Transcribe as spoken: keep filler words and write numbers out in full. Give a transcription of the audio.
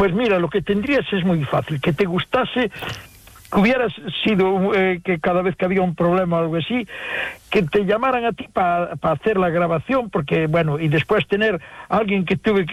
Pues mira, lo que tendrías es muy fácil, que te gustase, que hubieras sido, eh, que cada vez que había un problema o algo así, que te llamaran a ti para pa hacer la grabación, porque, bueno, y después tener a alguien que tuve que